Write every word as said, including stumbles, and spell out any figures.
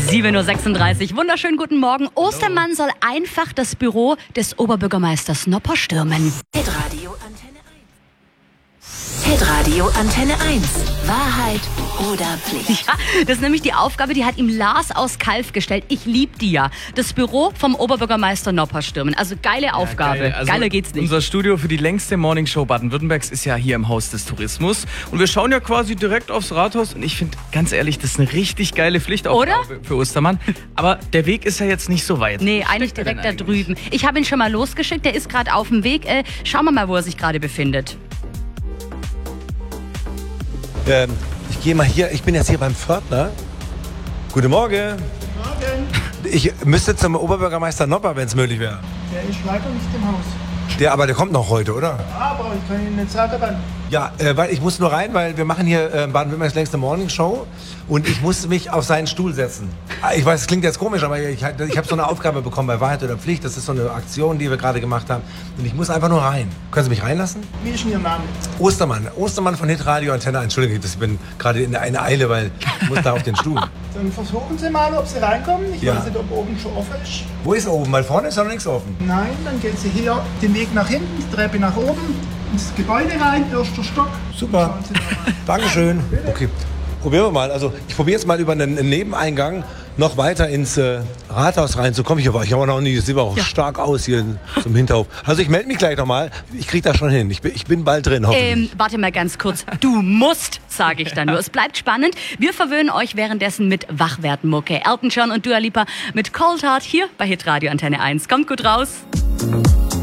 sieben Uhr sechsunddreißig. Wunderschönen guten Morgen. Ostermann soll einfach das Büro des Oberbürgermeisters Nopper stürmen. Hitradio Antenne eins. Hitradio Antenne eins. Wahrheit oder Pflicht? Ja, das ist nämlich die Aufgabe, die hat ihm Lars aus Kalf gestellt. Ich lieb die ja. Das Büro vom Oberbürgermeister Nopper stürmen. Also geile Aufgabe. Ja, geil. Also Geiler geht's nicht. Unser Studio für die längste Morningshow Baden-Württembergs ist ja hier im Haus des Tourismus. Und wir schauen ja quasi direkt aufs Rathaus. Und ich finde, ganz ehrlich, das ist eine richtig geile Pflichtaufgabe Oder? für Ostermann. Aber der Weg ist ja jetzt nicht so weit. Nee, eigentlich direkt da drüben. Ich habe ihn schon mal losgeschickt. Der ist gerade auf dem Weg. Äh, schauen wir mal, wo er sich gerade befindet. Ähm, ich gehe mal hier, ich bin jetzt hier beim Pförtner. Guten Morgen. Morgen. Ich müsste zum Oberbürgermeister Nopper, wenn es möglich wäre. Der ist leider nicht im Haus. Der, aber der kommt noch heute, oder? Aber ich kann Ihnen nicht sagen, wann. Ja, äh, weil ich muss nur rein, weil wir machen hier äh, Baden-Württembergs längste Morningshow und ich muss mich auf seinen Stuhl setzen. Ich weiß, es klingt jetzt komisch, aber ich, ich habe so eine Aufgabe bekommen bei Wahrheit oder Pflicht. Das ist so eine Aktion, die wir gerade gemacht haben. Und ich muss einfach nur rein. Können Sie mich reinlassen? Wie ist denn Ihr Name? Ostermann. Ostermann von Hitradio Antenne eins. Entschuldigung, ich bin gerade in einer Eile, weil ich muss da auf den Stuhl. Dann versuchen Sie mal, ob Sie reinkommen. Ich Ja. weiß nicht, ob oben schon offen ist. Wo ist oben? Weil vorne ist noch nichts offen. Nein, dann gehen Sie hier den Weg nach hinten, die Treppe nach oben, ins Gebäude rein, erster Stock. Super. Schauen Sie da rein. Dankeschön. Okay, probieren wir mal. Also ich probiere jetzt mal über einen Nebeneingang noch weiter ins äh, Rathaus reinzukommen. Ich war ich aber noch nie, das sieht aber auch Ja. stark aus hier zum Hinterhof. Also ich melde mich gleich nochmal. Ich kriege das schon hin. Ich bin, ich bin bald drin, hoffentlich. Ähm, warte mal ganz kurz. Du musst, sage ich da nur. Es bleibt spannend. Wir verwöhnen euch währenddessen mit Wachwertmucke. Elton John und Dua Lipa mit Cold Heart hier bei Hitradio Antenne eins. Kommt gut raus.